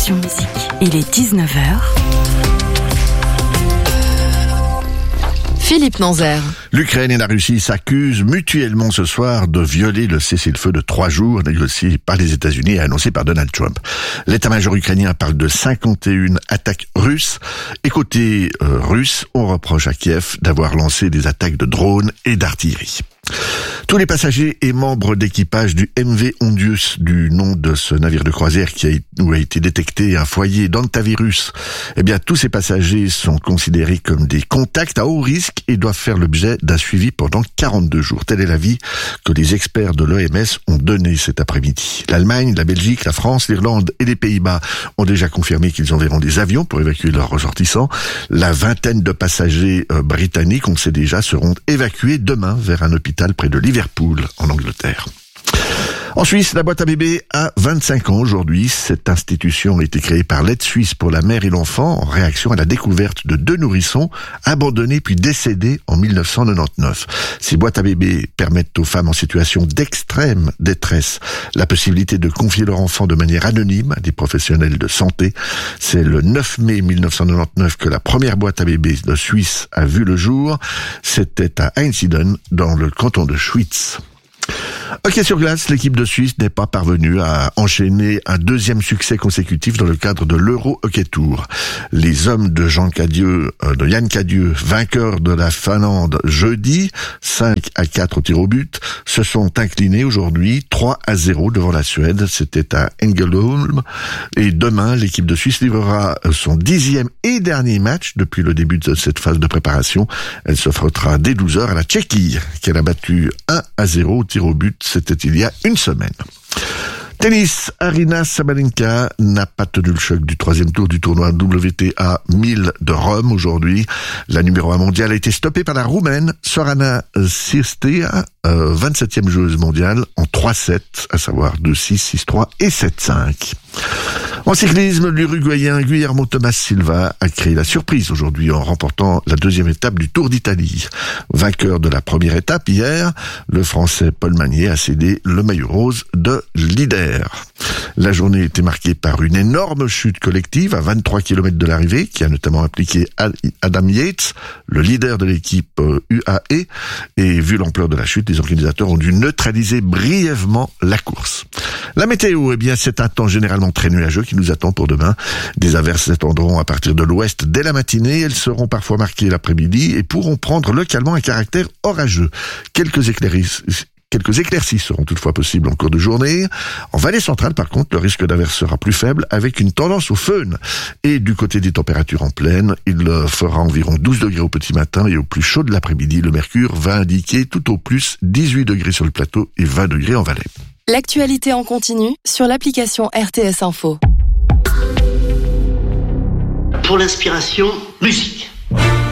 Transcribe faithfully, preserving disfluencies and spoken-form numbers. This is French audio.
Conception Musique. Il est dix-neuf heures. Philippe Nanzer. L'Ukraine et la Russie s'accusent mutuellement ce soir de violer le cessez-le-feu de trois jours négocié par les États-Unis et annoncé par Donald Trump. L'état-major ukrainien parle de cinquante et une attaques russes. Et côté euh, russe, on reproche à Kiev d'avoir lancé des attaques de drones et d'artillerie. Tous les passagers et membres d'équipage du M V Ondius, du nom de ce navire de croisière qui a, où a été détecté un foyer d'hantavirus, eh bien tous ces passagers sont considérés comme des contacts à haut risque et doivent faire l'objet d'un suivi pendant quarante-deux jours. Tel est l'avis que les experts de l'O M S ont donné cet après-midi. L'Allemagne, la Belgique, la France, l'Irlande et les Pays-Bas ont déjà confirmé qu'ils enverront des avions pour évacuer leurs ressortissants. La vingtaine de passagers euh, britanniques, on le sait déjà, seront évacués demain vers un hôpital près de Liverpool, en Angleterre. En Suisse, la boîte à bébé a vingt-cinq ans aujourd'hui. Cette institution a été créée par l'Aide suisse pour la mère et l'enfant en réaction à la découverte de deux nourrissons abandonnés puis décédés en mille neuf cent quatre-vingt-dix-neuf. Ces boîtes à bébés permettent aux femmes en situation d'extrême détresse la possibilité de confier leur enfant de manière anonyme à des professionnels de santé. C'est le neuf mai mille neuf cent quatre-vingt-dix-neuf que la première boîte à bébés de Suisse a vu le jour. C'était à Einsiedeln, dans le canton de Schwyz. Hockey sur glace, l'équipe de Suisse n'est pas parvenue à enchaîner un deuxième succès consécutif dans le cadre de l'Euro Hockey Tour. Les hommes de Jean Cadieux, de Yann Cadieux, vainqueurs de la Finlande jeudi, cinq à quatre au tir au but, se sont inclinés aujourd'hui trois à zéro devant la Suède. C'était à Ängelholm. Et demain, l'équipe de Suisse livrera son dixième et dernier match depuis le début de cette phase de préparation. Elle se frottera dès douze heures à la Tchéquie, qu'elle a battu un à zéro au tir au but. C'était il y a une semaine. Tennis, Aryna Sabalenka n'a pas tenu le choc du troisième tour du tournoi W T A mille de Rome aujourd'hui. La numéro un mondiale a été stoppée par la Roumaine Sorana Cirstea, euh, vingt-septième joueuse mondiale, en trois sept, à savoir deux six, six trois et sept cinq. En cyclisme, l'Uruguayen Guillermo Thomas Silva a créé la surprise aujourd'hui en remportant la deuxième étape du Tour d'Italie. Vainqueur de la première étape hier, le Français Paul Magnier a cédé le maillot rose de leader. La journée était marquée par une énorme chute collective à vingt-trois kilomètres de l'arrivée, qui a notamment impliqué Adam Yates, le leader de l'équipe U A E, et vu l'ampleur de la chute, les organisateurs ont dû neutraliser brièvement la course. La météo, eh bien, c'est un temps généralement très nuageux qui nous attend pour demain. Des averses s'étendront à partir de l'ouest dès la matinée. Elles seront parfois marquées l'après-midi et pourront prendre localement un caractère orageux. Quelques éclaircies Quelques éclaircies seront toutefois possibles en cours de journée. En vallée centrale, par contre, le risque d'averse sera plus faible, avec une tendance au föhn. Et du côté des températures en plaine, il fera environ douze degrés au petit matin et au plus chaud de l'après-midi, le mercure va indiquer tout au plus dix-huit degrés sur le plateau et vingt degrés en vallée. L'actualité en continu sur l'application R T S Info. Pour l'inspiration, musique.